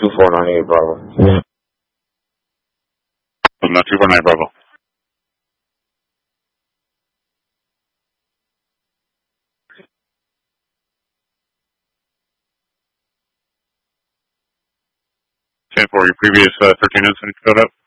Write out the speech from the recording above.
2498 Bravo. Yeah. 249 Bravo. For your previous 13 incident code up.